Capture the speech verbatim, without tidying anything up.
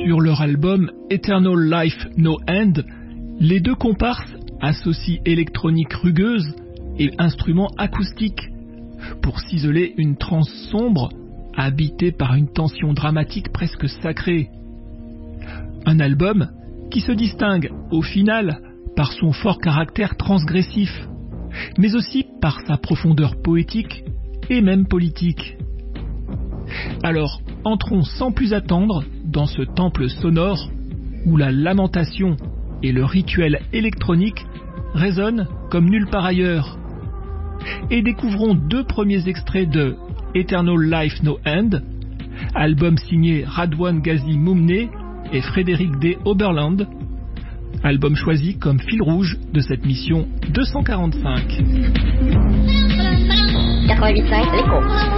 Sur leur album Eternal Life No End, les deux comparses associent électronique rugueuse et instruments acoustiques pour ciseler une trance sombre habitée par une tension dramatique presque sacrée. Un album qui se distingue au final par son fort caractère transgressif, mais aussi par sa profondeur poétique et même politique. Alors, entrons sans plus attendre dans ce temple sonore où la lamentation et le rituel électronique résonnent comme nulle part ailleurs. Et découvrons deux premiers extraits de Eternal Life No End, album signé Radwan Ghazi Moumne et Frédéric D. Oberland, album choisi comme fil rouge de cette mission deux cent quarante-cinq. quatre-vingt-huit virgule cinq, l'écho.